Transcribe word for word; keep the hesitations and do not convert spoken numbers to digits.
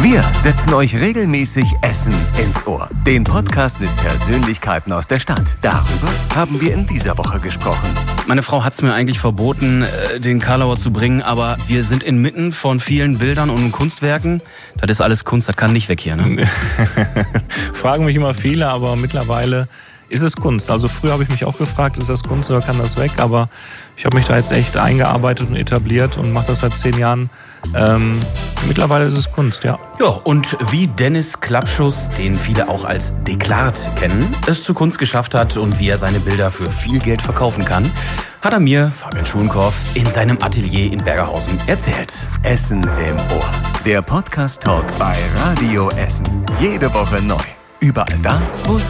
Wir setzen euch regelmäßig Essen ins Ohr. Den Podcast mit Persönlichkeiten aus der Stadt. Darüber haben wir in dieser Woche gesprochen. Meine Frau hat es mir eigentlich verboten, den Karlauer zu bringen, aber wir sind inmitten von vielen Bildern und Kunstwerken. Das ist alles Kunst, das kann nicht weg hier, ne? Fragen mich immer viele, aber mittlerweile ist es Kunst. Also früher habe ich mich auch gefragt, ist das Kunst oder kann das weg? Aber ich habe mich da jetzt echt eingearbeitet und etabliert und mache das seit zehn Jahren. Ähm, mittlerweile ist es Kunst, ja. Ja, und wie Dennis Klappschuss, den viele auch als Deklart kennen, es zu Kunst geschafft hat und wie er seine Bilder für viel Geld verkaufen kann, hat er mir, Fabian Schulenkorff, in seinem Atelier in Bergerhausen erzählt. Essen im Ohr. Der Podcast-Talk bei Radio Essen. Jede Woche neu. Überall da, wo es